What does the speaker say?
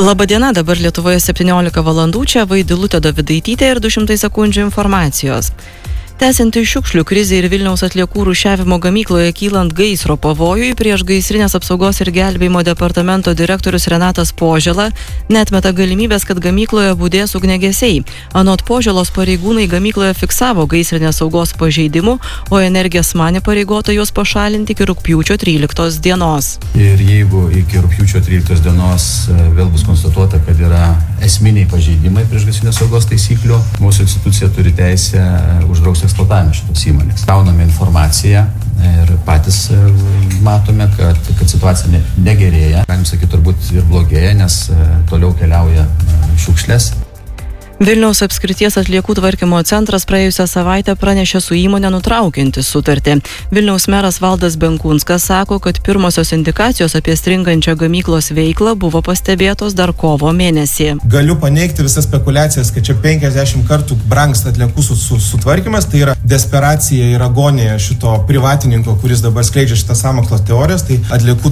Labadiena, dabar Lietuvoje 17 valandų, čia Vaidilutė Dovidaitytė ir 200 sekundžių informacijos. Tęsiant šiukšlių krizę ir Vilniaus atliekų rūšiavimo gamykloje kylant gaisro pavojui, priešgaisrinės apsaugos ir gelbėjimo departamento direktorius Renatas Požela neatmeta galimybės, kad gamykloje budės ugniagesiai. Anot Poželos pareigūnai gamykloje fiksavo gaisrinės saugos pažeidimų, o Energijos manė pareigota juos pašalinti iki rugpjūčio 13 dienos. Ir jeigu iki rugpjūčio 13 dienos vėl bus konstatuota, kad yra esminiai pažeidimai priešgaisrinės saugos taisyklių, mūsų institucija turi teisę uždrausti eksploatavimą šitos įmonės. Gauname informaciją ir patys matome, kad situacija negerėja. Galim sakyti, turbūt ir blogėja, nes toliau keliauja šiukšlės. Vilniaus apskrities atliekų tvarkymo centras praėjusią savaitę pranešė su įmonė nutraukiantis sutartį. Vilniaus meras Valdas Benkunskas sako, kad pirmosios indikacijos apie stringančią gamyklos veiklą buvo pastebėtos dar kovo mėnesį. Galiu paneigti visas spekulacijas, kad čia 50 kartų brangsta atliekų sutvarkymas, tai yra desperacija ir agonija šito privatininko, kuris dabar skleidžia šitas sąmokslo teorijas, tai atliekų